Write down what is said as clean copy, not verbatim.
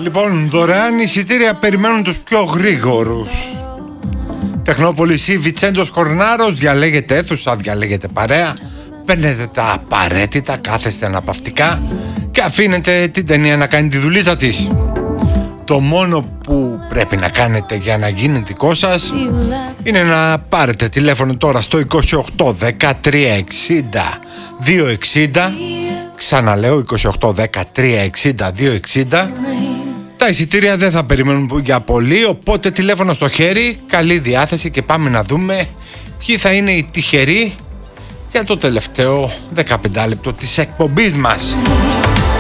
Λοιπόν, δωρεάν εισιτήρια περιμένουν τους πιο γρήγορους. Τεχνόπολης ή Βιτσέντος Κορνάρος, διαλέγετε αίθουσα, διαλέγετε παρέα, παίρνετε τα απαραίτητα, κάθεστε αναπαυτικά και αφήνετε την ταινία να κάνει τη δουλίτσα της. Το μόνο που πρέπει να κάνετε για να γίνει δικό σας είναι να πάρετε τηλέφωνο τώρα στο 28 13 60 260. Ξαναλέω 28 13 60 260. Τα εισιτήρια δεν θα περιμένουν για πολύ, οπότε τηλέφωνο στο χέρι, καλή διάθεση και πάμε να δούμε ποιοι θα είναι οι τυχεροί για το τελευταίο 15 λεπτό της εκπομπής μας.